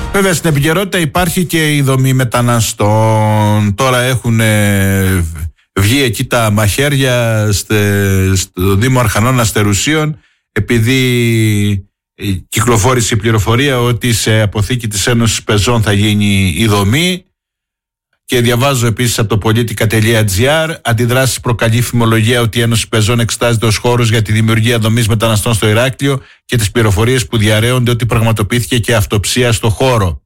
Βέβαια στην επικαιρότητα υπάρχει και η δομή μεταναστών. Τώρα έχουν βγει εκεί τα μαχαίρια στο Δήμο Αρχανών Αστερουσίων, επειδή κυκλοφόρησε η πληροφορία ότι σε αποθήκη της Ένωσης Πεζών θα γίνει η δομή. Και διαβάζω επίσης από το politica.gr, αντιδράσεις προκαλεί φημολογία ότι η Ένωση Πεζών εξετάζεται ως χώρος για τη δημιουργία δομής μεταναστών στο Ηράκλειο και τις πληροφορίες που διαρρέονται ότι πραγματοποιήθηκε και αυτοψία στο χώρο.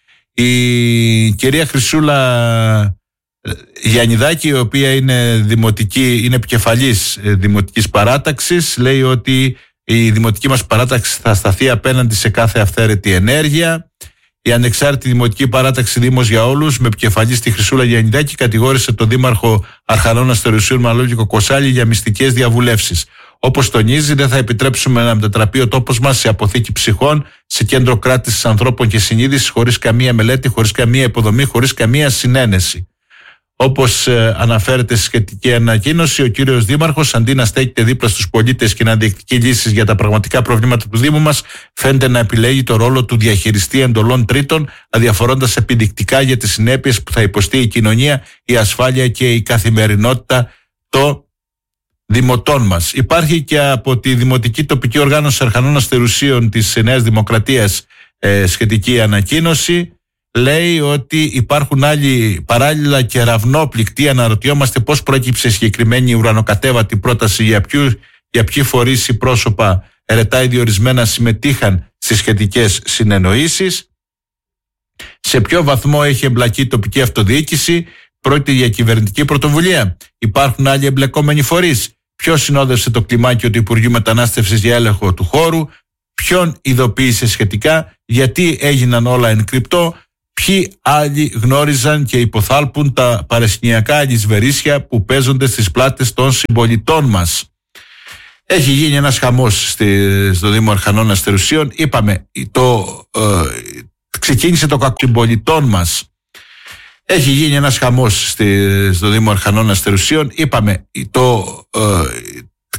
Η κυρία Χρυσούλα Γιαννιδάκη, η οποία είναι επικεφαλής δημοτικής παράταξης, λέει ότι η δημοτική μας παράταξη θα σταθεί απέναντι σε κάθε αυθαίρετη ενέργεια. Η ανεξάρτητη δημοτική παράταξη Δήμος για Όλους, με επικεφαλή στη Χρυσούλα Γιαννιδάκη, κατηγόρησε τον Δήμαρχο Αρχανών Αστερουσίων Μανώλη Κοκοσάλη για μυστικές διαβουλεύσεις. Όπως τονίζει, δεν θα επιτρέψουμε να μετατραπεί ο τόπος μας σε αποθήκη ψυχών, σε κέντρο κράτησης ανθρώπων και συνείδησης, χωρίς καμία μελέτη, χωρίς καμία υποδομή, χωρίς καμία συνένεση. Όπως αναφέρεται στη σχετική ανακοίνωση, ο κύριος Δήμαρχος, αντί να στέκεται δίπλα στους πολίτες και να διεκδικεί λύσεις για τα πραγματικά προβλήματα του Δήμου μας, φαίνεται να επιλέγει το ρόλο του διαχειριστή εντολών τρίτων, αδιαφορώντας επιδεικτικά για τις συνέπειες που θα υποστεί η κοινωνία, η ασφάλεια και η καθημερινότητα των δημοτών μας. Υπάρχει και από τη Δημοτική Τοπική Οργάνωση Αρχανών Αστερουσίων της Νέας Δημοκρατίας σχετική ανακοίνωση. Λέει ότι υπάρχουν άλλοι παράλληλα και ραυνόπληκτοι. Αναρωτιόμαστε πώς προέκυψε συγκεκριμένη ουρανοκατέβατη πρόταση, για ποιοι φορείς ή πρόσωπα ερετά ή διορισμένα συμμετείχαν στις σχετικές συνεννοήσεις, σε ποιο βαθμό έχει εμπλακεί η τοπική αυτοδιοίκηση, πρόκειται για κυβερνητική πρωτοβουλία, υπάρχουν άλλοι εμπλεκόμενοι φορείς, ποιος συνόδευσε το κλιμάκιο του Υπουργείου Μετανάστευσης για έλεγχο του χώρου, ποιον ειδοποίησε σχετικά, γιατί έγιναν όλα εν κρυπτό, ποιοι άλλοι γνώριζαν και υποθάλπουν τα παρασκηνιακά αλυσβερίσια που παίζονται στις πλάτες των συμπολιτών μας. Έχει γίνει ένας χαμός στο Δήμο Αρχανών Αστερουσίων. Είπαμε, ξεκίνησε το κακό συμπολιτών μας. Έχει γίνει ένας χαμός στο Δήμο Αρχανών Αστερουσίων. Είπαμε,